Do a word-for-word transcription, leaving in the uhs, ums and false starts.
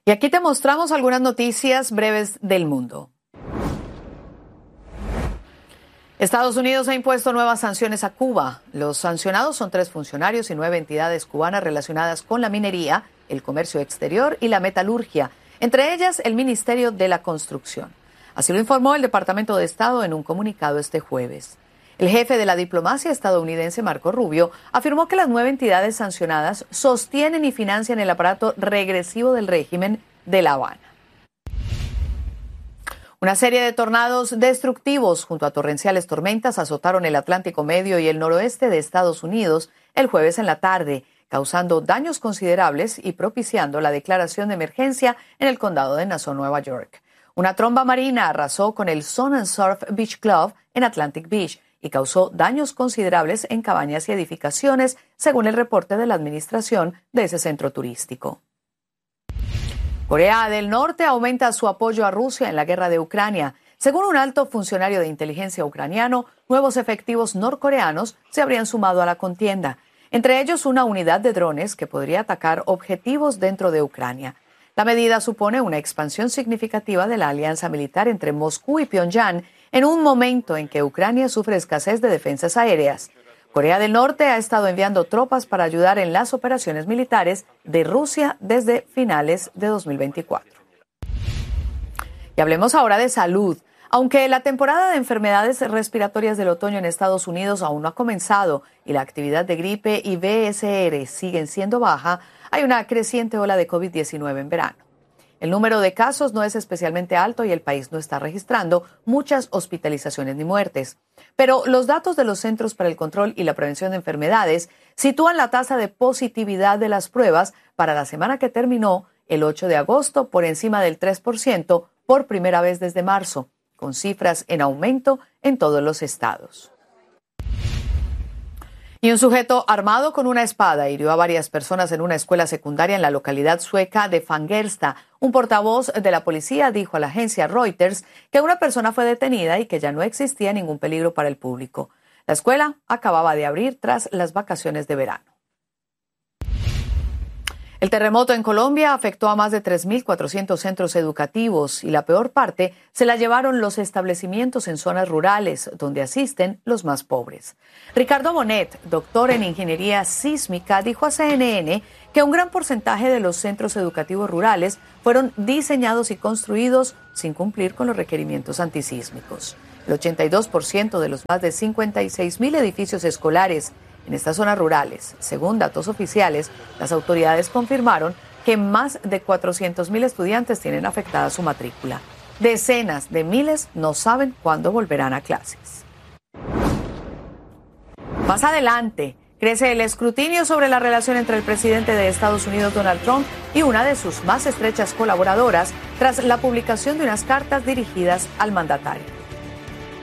Y aquí te mostramos algunas noticias breves del mundo. Estados Unidos ha impuesto nuevas sanciones a Cuba. Los sancionados son tres funcionarios y nueve entidades cubanas relacionadas con la minería, el comercio exterior y la metalurgia, entre ellas el Ministerio de la Construcción. Así lo informó el Departamento de Estado en un comunicado este jueves. El jefe de la diplomacia estadounidense, Marco Rubio, afirmó que las nueve entidades sancionadas sostienen y financian el aparato regresivo del régimen de La Habana. Una serie de tornados destructivos junto a torrenciales tormentas azotaron el Atlántico Medio y el noroeste de Estados Unidos el jueves en la tarde, causando daños considerables y propiciando la declaración de emergencia en el condado de Nassau, Nueva York. Una tromba marina arrasó con el Sun and Surf Beach Club en Atlantic Beach y causó daños considerables en cabañas y edificaciones, según el reporte de la administración de ese centro turístico. Corea del Norte aumenta su apoyo a Rusia en la guerra de Ucrania. Según un alto funcionario de inteligencia ucraniano, nuevos efectivos norcoreanos se habrían sumado a la contienda, entre ellos una unidad de drones que podría atacar objetivos dentro de Ucrania. La medida supone una expansión significativa de la alianza militar entre Moscú y Pyongyang en un momento en que Ucrania sufre escasez de defensas aéreas. Corea del Norte ha estado enviando tropas para ayudar en las operaciones militares de Rusia desde finales de dos mil veinticuatro. Y hablemos ahora de salud. Aunque la temporada de enfermedades respiratorias del otoño en Estados Unidos aún no ha comenzado y la actividad de gripe y B S R siguen siendo baja, hay una creciente ola de COVID diecinueve en verano. El número de casos no es especialmente alto y el país no está registrando muchas hospitalizaciones ni muertes. Pero los datos de los Centros para el Control y la Prevención de Enfermedades sitúan la tasa de positividad de las pruebas para la semana que terminó el ocho de agosto por encima del tres por ciento por primera vez desde marzo, con cifras en aumento en todos los estados. Y un sujeto armado con una espada hirió a varias personas en una escuela secundaria en la localidad sueca de Fagersta. Un portavoz de la policía dijo a la agencia Reuters que una persona fue detenida y que ya no existía ningún peligro para el público. La escuela acababa de abrir tras las vacaciones de verano. El terremoto en Colombia afectó a más de tres mil cuatrocientos centros educativos y la peor parte se la llevaron los establecimientos en zonas rurales, donde asisten los más pobres. Ricardo Bonet, doctor en ingeniería sísmica, dijo a C N N que un gran porcentaje de los centros educativos rurales fueron diseñados y construidos sin cumplir con los requerimientos antisísmicos. El ochenta y dos por ciento de los más de cincuenta y seis mil edificios escolares en estas zonas rurales, según datos oficiales, las autoridades confirmaron que más de cuatrocientos mil estudiantes tienen afectada su matrícula. Decenas de miles no saben cuándo volverán a clases. Más adelante, crece el escrutinio sobre la relación entre el presidente de Estados Unidos, Donald Trump, y una de sus más estrechas colaboradoras tras la publicación de unas cartas dirigidas al mandatario.